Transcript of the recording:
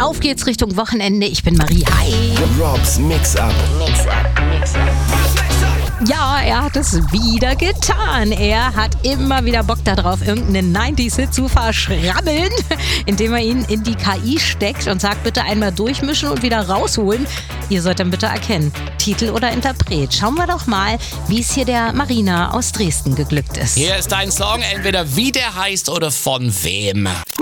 Auf geht's Richtung Wochenende. Ich bin Marie. Hi. Robs Mix-Up. Ja, er hat es wieder getan. Er hat immer wieder Bock darauf, irgendeinen 90s-Hit zu verschrabbeln, indem er ihn in die KI steckt und sagt, bitte einmal durchmischen und wieder rausholen. Ihr sollt dann bitte erkennen, Titel oder Interpret. Schauen wir doch mal, wie es hier der Marina aus Dresden geglückt ist. Hier ist dein Song, entweder wie der heißt oder von wem.